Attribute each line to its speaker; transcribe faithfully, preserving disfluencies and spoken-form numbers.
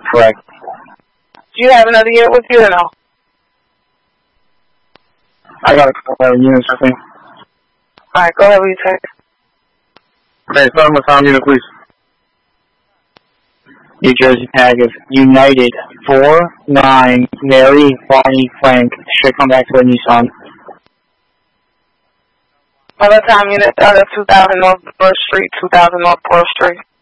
Speaker 1: Correct.
Speaker 2: Do you have another unit with you or no?
Speaker 1: I got a couple of units, I think.
Speaker 2: Alright, go ahead with your text.
Speaker 1: Okay, start with our unit, please. New Jersey tag is United four nine Mary Bonnie Frank. Should come back to a Nissan.
Speaker 2: Another time unit, uh, two thousand North First Street, two thousand North Fourth Street.